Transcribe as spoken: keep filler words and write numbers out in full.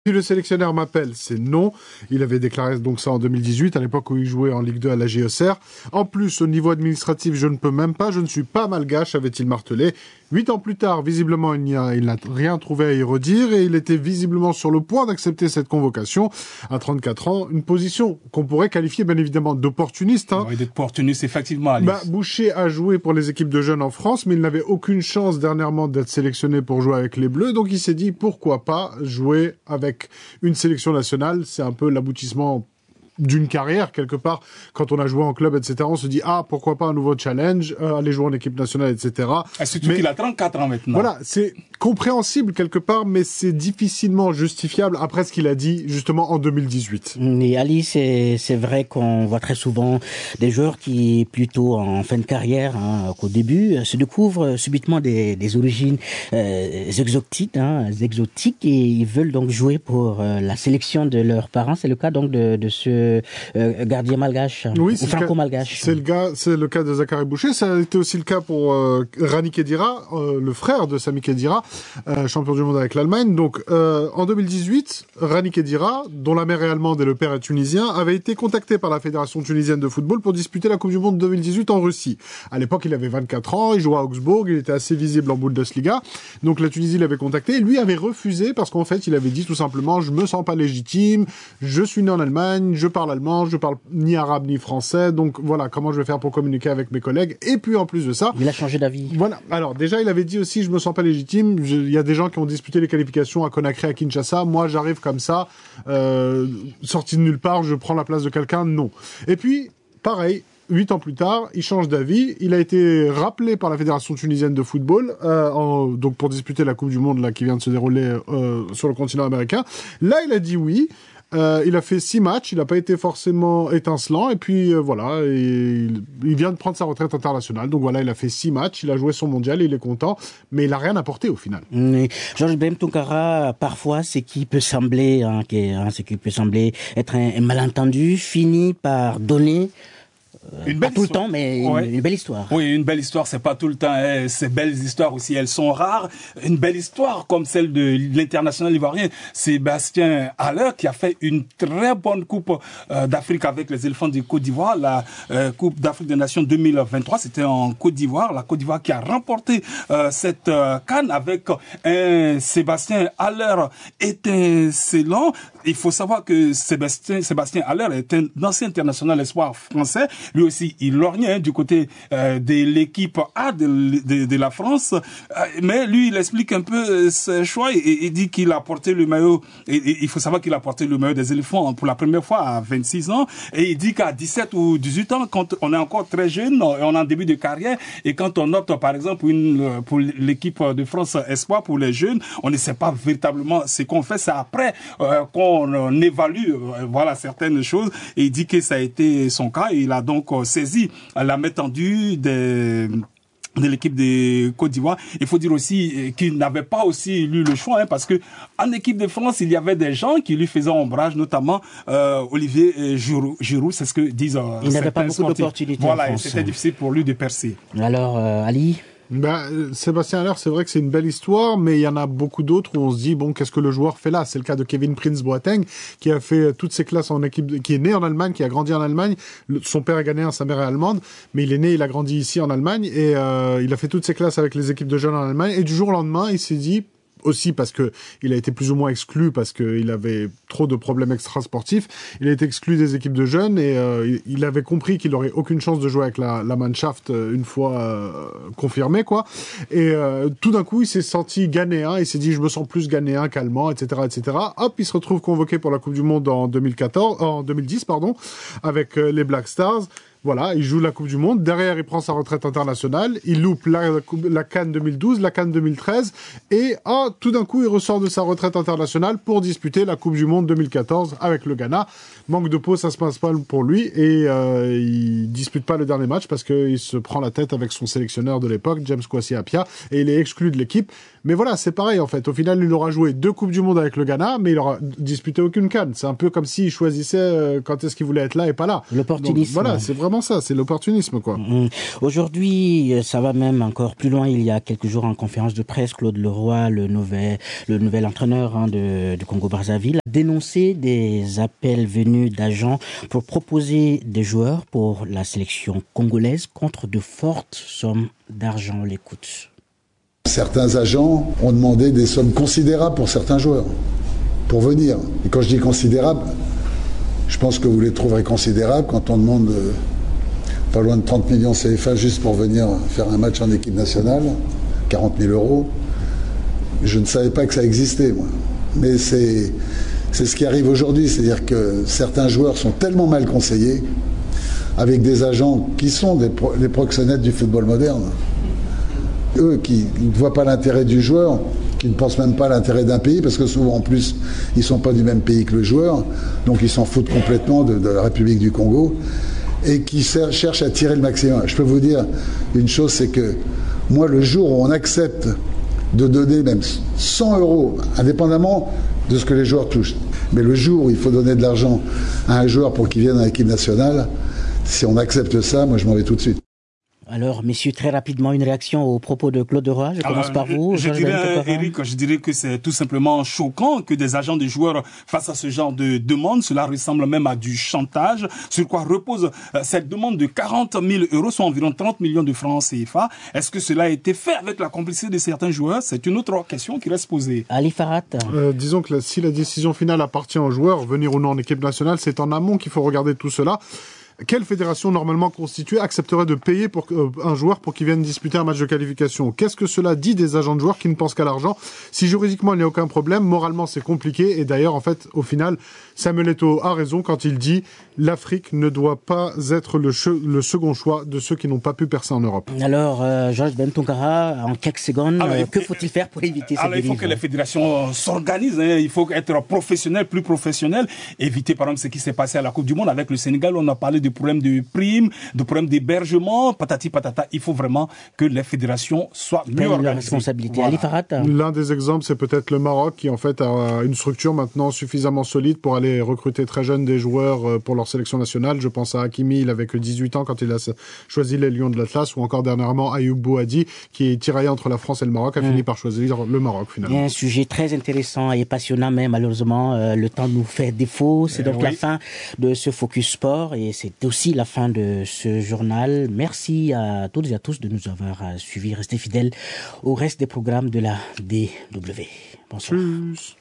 Si le sélectionneur m'appelle, c'est non. Il avait déclaré donc ça en deux mille dix-huit, à l'époque où il jouait en Ligue deux à la J S R. En plus, au niveau administratif, je ne peux même pas, je ne suis pas malgache, avait-il martelé. Huit ans plus tard, visiblement, il n'y a, il n'a rien trouvé à y redire et il était visiblement sur le point d'accepter cette convocation. À trente-quatre ans, une position qu'on pourrait qualifier bien évidemment d'opportuniste. Hein. Oui, d'opportuniste, effectivement, Alice. Bah, Boucher a joué pour les équipes de jeunes en France, mais il n'avait aucune chance dernièrement d'être sélectionné pour jouer avec les Bleus. Donc il s'est dit, pourquoi pas jouer avec une sélection nationale. C'est un peu l'aboutissement d'une carrière, quelque part. Quand on a joué en club, et cetera, on se dit, ah, pourquoi pas un nouveau challenge, euh, aller jouer en équipe nationale, et cetera. Et surtout mais, qu'il a trente-quatre ans maintenant. Voilà, c'est compréhensible quelque part, mais c'est difficilement justifiable après ce qu'il a dit, justement, en deux mille dix-huit. Et Ali, c'est, c'est vrai qu'on voit très souvent des joueurs qui, plutôt en fin de carrière, hein, qu'au début, se découvrent subitement des, des origines euh, exotiques, hein, exotiques, et ils veulent donc jouer pour euh, la sélection de leurs parents. C'est le cas donc de, de ce euh, gardien malgache, oui, ou franco-malgache. C'est le cas, c'est le cas de Zachary Boucher. Ça a été aussi le cas pour euh, Rani Khedira, euh, le frère de Sami Khedira, euh, champion du monde avec l'Allemagne. Donc, euh, en deux mille dix-huit, Rani Khedira, dont la mère est allemande et le père est tunisien, avait été contacté par la Fédération tunisienne de football pour disputer la Coupe du monde deux mille dix-huit en Russie. À l'époque, il avait vingt-quatre ans, il jouait à Augsbourg, il était assez visible en Bundesliga. Donc, la Tunisie l'avait contacté et lui avait refusé parce qu'en fait, il avait dit tout simplement, je me sens pas légitime, je suis né en Allemagne, je parle allemand, je parle ni arabe ni français, donc voilà, comment je vais faire pour communiquer avec mes collègues. Et puis en plus de ça... Il a changé d'avis. Voilà, alors déjà il avait dit aussi, je me sens pas légitime, il y a des gens qui ont disputé les qualifications à Conakry, à Kinshasa, moi j'arrive comme ça, euh, sorti de nulle part, je prends la place de quelqu'un, non. Et puis, pareil, Huit ans plus tard, il change d'avis. Il a été rappelé par la Fédération tunisienne de football, euh, en, donc pour disputer la Coupe du Monde là qui vient de se dérouler euh, sur le continent américain. Là, il a dit oui. Euh, il a fait six matchs, il n'a pas été forcément étincelant, et puis euh, voilà, et il, il vient de prendre sa retraite internationale. Donc voilà, il a fait six matchs, il a joué son mondial, il est content, mais il n'a rien apporté au final. Mmh. Georges Ibrahim Tounkara, parfois, ce qui peut sembler, hein, qui est, hein, ce qui peut sembler être un, un malentendu, finit par donner. Une pas belle tout histoire. le temps, mais une, ouais. une belle histoire. Oui, une belle histoire, c'est pas tout le temps. Hein. Ces belles histoires aussi, elles sont rares. Une belle histoire comme celle de l'international ivoirien Sébastien Haller, qui a fait une très bonne Coupe euh, d'Afrique avec les éléphants de Côte d'Ivoire. La euh, Coupe d'Afrique des Nations deux mille vingt-trois, c'était en Côte d'Ivoire. La Côte d'Ivoire qui a remporté euh, cette euh, CAN avec un Sébastien Haller étincelant. Il faut savoir que Sébastien, Sébastien Haller est un ancien international espoir français. Lui aussi, il lorgnait hein, du côté euh, de l'équipe A de, de, de la France. Euh, mais lui, il explique un peu ses choix et il dit qu'il a porté le maillot. Et, et, il faut savoir qu'il a porté le maillot des éléphants pour la première fois à vingt-six ans. Et il dit qu'à dix-sept ou dix-huit ans, quand on est encore très jeune, on est en début de carrière, et quand on opte par exemple une, pour l'équipe de France Espoir pour les jeunes, on ne sait pas véritablement ce qu'on fait. C'est après euh, qu'on on évalue euh, voilà certaines choses. Et il dit que ça a été son cas. Et il a donc saisi la main tendue des de l'équipe de Côte d'Ivoire. Il faut dire aussi qu'il n'avait pas aussi lu le choix, hein, parce que en équipe de France, il y avait des gens qui lui faisaient ombrage, notamment euh, Olivier Giroud. Giroud, c'est ce que disent euh, il n'avait pas beaucoup sportifs. d'opportunités. Voilà, en France, et c'était hein. difficile pour lui de percer. Alors, euh, Ali? Ben, Sébastien Haller, c'est vrai que c'est une belle histoire, mais il y en a beaucoup d'autres où on se dit, bon, qu'est-ce que le joueur fait là? C'est le cas de Kevin Prince Boateng, qui a fait toutes ses classes en équipe, qui est né en Allemagne, qui a grandi en Allemagne. Le, son père est ghanéen, sa mère est allemande, mais il est né, il a grandi ici en Allemagne, et euh, il a fait toutes ses classes avec les équipes de jeunes en Allemagne, et du jour au lendemain, il s'est dit, aussi parce que il a été plus ou moins exclu parce qu'il avait trop de problèmes extrasportifs. Il a été exclu des équipes de jeunes et euh, il avait compris qu'il aurait aucune chance de jouer avec la, la Mannschaft une fois euh, confirmé, quoi. Et euh, tout d'un coup, il s'est senti ghanéen. Il s'est dit, je me sens plus ghanéen qu'allemand, et cetera, et cetera. Hop, il se retrouve convoqué pour la Coupe du Monde en deux mille quatorze, en deux mille dix, pardon, avec euh, les Black Stars. Voilà, il joue la Coupe du Monde. Derrière, il prend sa retraite internationale. Il loupe la, la CAN deux mille douze, la CAN deux mille treize. Et ah, tout d'un coup, il ressort de sa retraite internationale pour disputer la Coupe du Monde deux mille quatorze avec le Ghana. Manque de peau, ça se passe pas pour lui. Et euh, il dispute pas le dernier match parce qu'il se prend la tête avec son sélectionneur de l'époque, James Kwasi Appiah. Et il est exclu de l'équipe. Mais voilà, c'est pareil en fait. Au final, il aura joué deux Coupes du Monde avec le Ghana, mais il aura disputé aucune CAN. C'est un peu comme s'il choisissait euh, quand est-ce qu'il voulait être là et pas là. L'opportunisme. Donc, voilà, c'est vraiment vraiment ça, c'est l'opportunisme, quoi. Mmh. Aujourd'hui, ça va même encore plus loin. Il y a quelques jours en conférence de presse, Claude Leroy, le nouvel, le nouvel entraîneur hein, de, du Congo-Brazzaville, a dénoncé des appels venus d'agents pour proposer des joueurs pour la sélection congolaise contre de fortes sommes d'argent. On l'écoute. Certains agents ont demandé des sommes considérables pour certains joueurs, pour venir. Et quand je dis considérables, je pense que vous les trouverez considérables quand on demande euh, pas loin de trente millions C F A juste pour venir faire un match en équipe nationale, quarante mille euros. Je ne savais pas que ça existait, moi. Mais c'est, c'est ce qui arrive aujourd'hui, c'est-à-dire que certains joueurs sont tellement mal conseillés, avec des agents qui sont des pro- les proxénètes du football moderne. Eux qui ne voient pas l'intérêt du joueur, qui ne pensent même pas à l'intérêt d'un pays, parce que souvent en plus, ils ne sont pas du même pays que le joueur, donc ils s'en foutent complètement de, de la République du Congo, et qui cherchent à tirer le maximum. Je peux vous dire une chose, c'est que moi, le jour où on accepte de donner même cent euros, indépendamment de ce que les joueurs touchent, mais le jour où il faut donner de l'argent à un joueur pour qu'il vienne à l'équipe nationale, si on accepte ça, moi je m'en vais tout de suite. Alors, messieurs, très rapidement, une réaction aux propos de Claude Leroy. Je commence Alors, par vous. Je, je dirais, Eric, je dirais que c'est tout simplement choquant que des agents de joueurs fassent à ce genre de demande. Cela ressemble même à du chantage. Sur quoi repose euh, cette demande de quarante mille euros, soit environ trente millions de francs C F A. Est-ce que cela a été fait avec la complicité de certains joueurs? C'est une autre question qui reste posée. Ali Farhat. Euh, disons que la, si la décision finale appartient aux joueurs, venir ou non en équipe nationale, c'est en amont qu'il faut regarder tout cela. Quelle fédération normalement constituée accepterait de payer pour euh, un joueur pour qu'il vienne disputer un match de qualification? Qu'est-ce que cela dit des agents de joueurs qui ne pensent qu'à l'argent? Si juridiquement il n'y a aucun problème, moralement c'est compliqué. Et d'ailleurs, en fait, au final, Samuel Eto'o a raison quand il dit l'Afrique ne doit pas être le, che- le second choix de ceux qui n'ont pas pu percer en Europe. Alors, euh, Georges Bentongara, en quelques secondes, Alors, euh, il, que faut-il faire pour éviter cette Alors, il faut que les fédérations s'organisent. Hein. Il faut être professionnel, plus professionnel. Éviter, par exemple, ce qui s'est passé à la Coupe du Monde avec le Sénégal. On a parlé du problème de prime, de problème d'hébergement, patati patata. Il faut vraiment que les fédérations soient mieux organisées. La responsabilité. Voilà. Ali Farhat. L'un des exemples, c'est peut-être le Maroc qui en fait a une structure maintenant suffisamment solide pour aller recruter très jeunes des joueurs pour leur sélection nationale. Je pense à Hakimi, il avait que dix-huit ans quand il a choisi les Lions de l'Atlas, ou encore dernièrement Ayoub Bouhadi qui est tiraillé entre la France et le Maroc, a mmh. fini par choisir le Maroc finalement. Il y a un sujet très intéressant et passionnant, mais malheureusement euh, le temps nous fait défaut. C'est donc euh, oui. la fin de ce Focus Sport et c'est aussi la fin de ce journal. Merci à toutes et à tous de nous avoir suivis. Restez fidèles au reste des programmes de la D W. Bonsoir. Tchuss.